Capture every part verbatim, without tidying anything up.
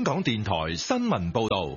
香港電台新聞報道。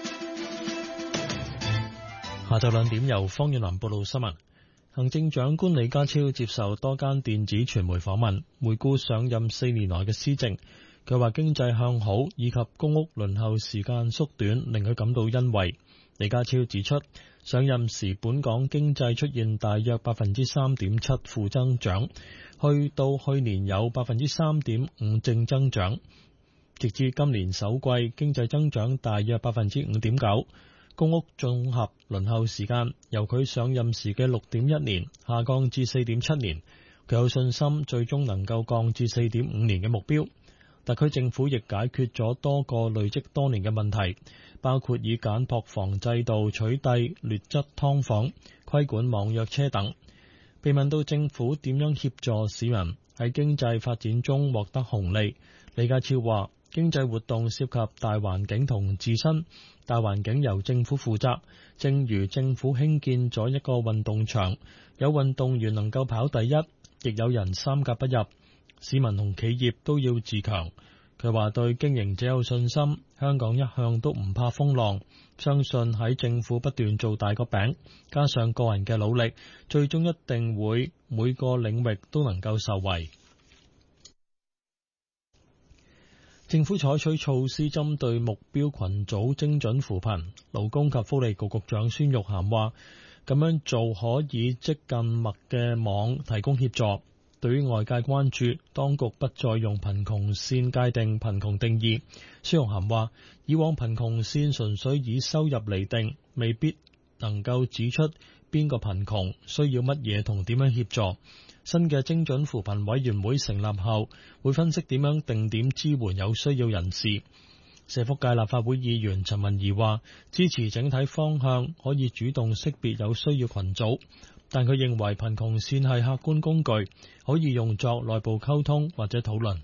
下晝兩點由方遠南報道新聞。行政長官李家超接受多間電子傳媒訪問，回顧上任四年來嘅施政。佢話經濟向好以及公屋輪候時間縮短令佢感到欣慰。李家超指出，上任時本港經濟出現大約百分之三點七負增長，去到去年有百分之三點五正增長，直至今年首季經濟增長大約百分之五點九。公屋綜合輪候時間由佢上任時嘅六點一年下降至四點七年，佢有信心最終能夠降至四點五年嘅目標。特區政府亦解決咗多個累積多年嘅問題，包括以簡樸房制度取締劣質劏房、規管網約車等。被問到政府點樣協助市民喺經濟發展中獲得紅利，李家超話經濟活動涉及大環境同自身，大環境由政府負責，正如政府興建咗一個運動場，有運動員能夠跑第一，亦有人三甲不入。市民同企業都要自強。佢話對經營者有信心，香港一向都唔怕風浪，相信喺政府不斷做大個餅，加上個人嘅努力，最終一定會每個領域都能夠受惠。政府採取措施針對目標群組精準扶貧，勞工及福利局局長孫玉菡話，咁樣做可以積近密嘅網提供協助。對於外界關注當局不再用貧窮線界定貧窮定義，孫玉菡話：以往貧窮線純粹以收入嚟定，未必能夠指出邊個貧窮需要乜嘢同點樣協助。新嘅精準扶貧委員會成立後，會分析點樣定點支援有需要人士。社福界立法會議員陳文儀話：支持整體方向，可以主動識別有需要群組。但佢認為貧窮線係客觀工具，可以用作內部溝通或者討論。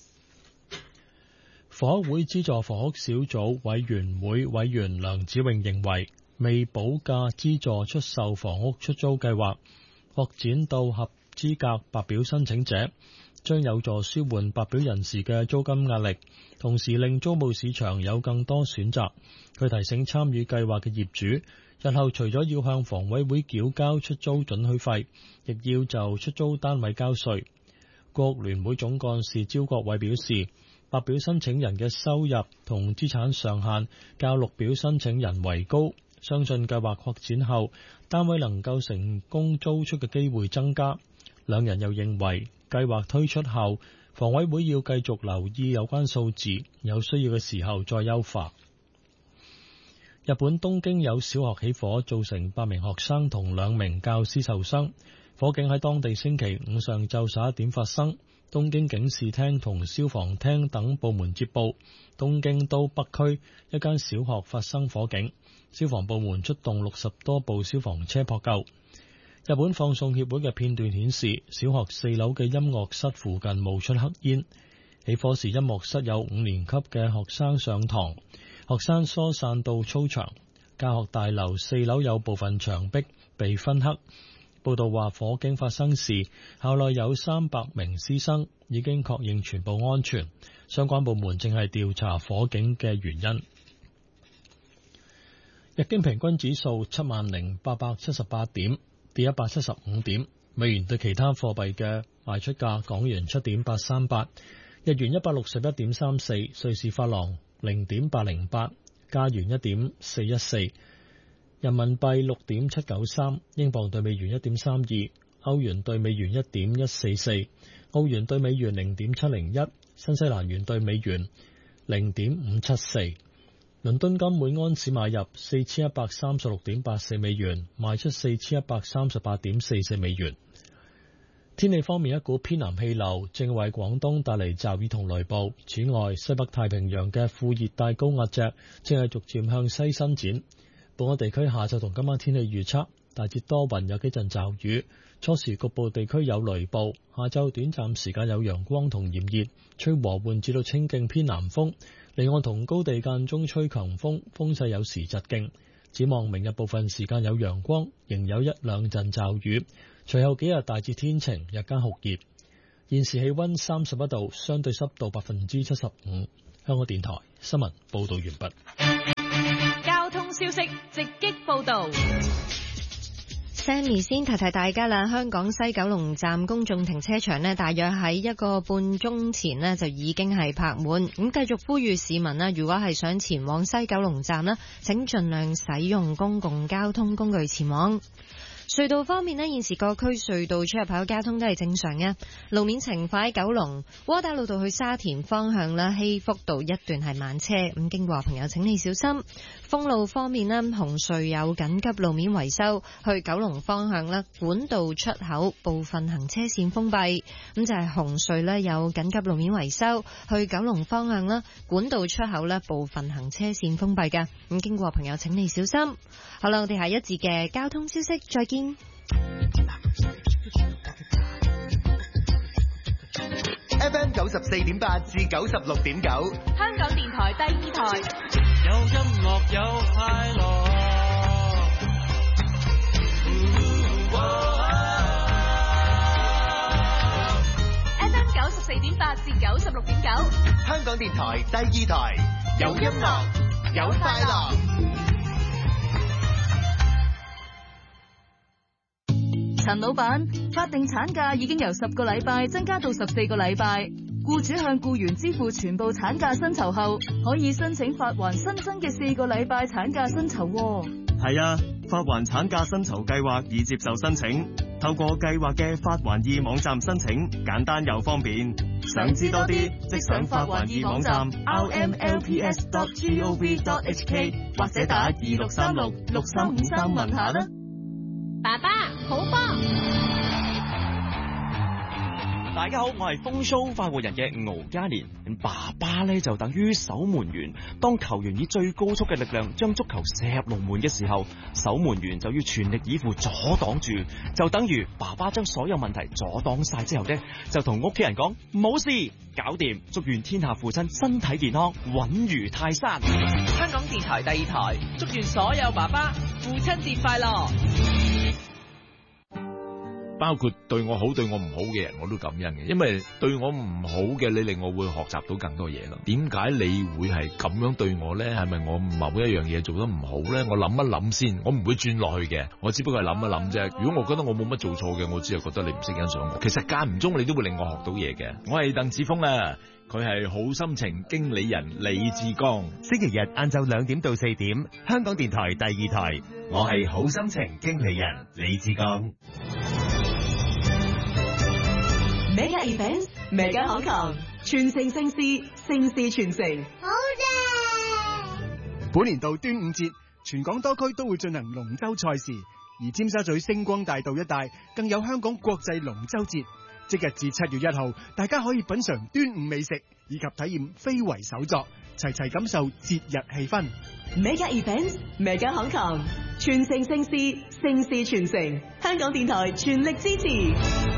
房屋會資助房屋小組委員會委員梁子穎認為，未補價資助出售房屋出租計劃擴展到合資格白表申請者，將有助舒緩白表人士嘅租金壓力，同時令租務市場有更多選擇。佢提醒參與計劃嘅業主，日後除咗要向房委會繳交出租准許費，亦要就出租單位交稅。國聯會總幹事招國偉表示，白表申請人嘅收入同資產上限較綠表申請人為高，相信計劃擴展後，單位能夠成功租出嘅機會增加。兩人又認為，計劃推出後，房委會要繼續留意有關數字，有需要嘅時候再優化。日本東京有小學起火，造成八名學生同兩名教師受傷。火警喺當地星期五上晝十一點發生，東京警視廳同消防廳等部門接報，東京都北區一間小學發生火警，消防部門出動六十多部消防車撲救。日本放送協會嘅片段顯示，小學四樓嘅音樂室附近冒出黑煙。起火時，音樂室有五年級嘅學生上堂，學生疏散到操場。教學大樓四樓有部分牆壁被燻黑。報道話，火警發生時，校內有三百名師生，已經確認全部安全。相關部門正係調查火警嘅原因。日經平均指數七萬零八百七十八點，跌一百七十五點。美元對其他貨幣嘅賣出價：港元七點八三八，日元一百六十一點三四，瑞士法郎零點八零八，加元一點四一四，人民幣六點七九三，英鎊對美元一點三二，歐元對美元一點一四四，澳元對美元零點七零一，新西蘭元對美元零點五七四。倫敦金每安士買入四千一百三十六點八四美元，賣出四千一百三十八點四四美元。天氣方面，一股偏南氣流正為廣東帶嚟驟雨同雷暴。此外，西北太平洋嘅副熱帶高壓脊正係逐漸向西伸展。本港地區下晝同今晚天氣預測，大致多雲，有幾陣驟雨，初時局部地區有雷暴，下晝短暫時間有陽光同炎熱，吹和緩至到清勁偏南風。離岸同高地間中吹強風，風勢有時疾勁。展望明日部分時間有陽光，仍有一兩陣驟雨。隨後幾日大致天晴，日間酷熱。 現時氣溫三十一度，相對濕度百分之七十五。香港電台新聞報道完畢。 交通消息直擊報道。 Sammy 先提提大家啦，香港西九龍站公眾停車場呢，大約喺一個半鐘前呢就已經係泊滿。咁繼續呼籲市民呢，如果係想前往西九龍站呢，請盡量使用公共交通工具前往。隧道方面呢，現時各區隧道出入口交通都係正常嘅。路面情況喺九龍窩打老道去沙田方向啦，希福道一段係慢車，咁經過朋友請你小心。封路方面呢，紅隧有緊急路面維修，去九龍方向啦，管道出口部分行車線封閉。咁就係紅隧呢有緊急路面維修，去九龍方向啦，管道出口呢部分行車線封閉嘅。咁經過朋友請你小心。好啦，我哋下一節嘅交通消息再見。 F M 九十四點八至九十六點九， 香港電台第二台， 有音樂有快樂。 F M 九十四點八至九十六點九， 香港電台第二台，有音樂有快樂。 陳老闆，法定產假已經由十個禮拜增加到十四個禮拜，僱主向僱員支付全部產假薪酬後，可以申請發還新增嘅四個禮拜產假薪酬。 係啊，發還產假薪酬計劃已接受申請，透過計劃嘅發還易網站申請，簡單又方便。想知多啲，即上發還易網站 r m l p s dot gov dot h k 或者打二六三六六三五三問下啦。 爸爸好波！ 大家好，我係風騷快活人嘅敖嘉年。爸爸咧就等於守門員，當球員以最高速嘅力量將足球射入龍門嘅時候，守門員就要全力以赴阻擋住，就等於爸爸將所有問題阻擋晒之後呢，就同屋企人講冇事，搞掂，祝願天下父親身體健康，穩如泰山。 香港電台第二台，祝願所有爸爸父親節快樂。 包括對我好對我唔好嘅人我都感恩嘅，因為對我唔好嘅你令我會學習到更多嘢咯。點解你會係咁樣對我呢？係咪我某一樣嘢做得唔好呢？我諗一諗先，我唔會轉落去嘅，我只不過係諗一諗啫。如果我覺得我冇乜做錯嘅，我只係覺得你唔識欣賞我。其實間唔中你都會令我學到嘢嘅。我係鄧子峰啊，佢係好心情經理人李志剛。 星期日晏晝兩點到四點，香港電台第二台，我係好心情經理人李志剛。 Mega Events Mega Hong Kong，傳承盛事，盛事傳承。 好正！ 本年度端午節，全港多區都會進行龍舟賽事，而尖沙咀星光大道一帶更有香港國際龍舟節。即日至七月一號，大家可以品嘗端午美食，以及體驗非遺手作，齊齊感受節日氣氛。 Mega Events Mega Hong Kong，傳承盛事，盛事傳承。香港電台全力支持。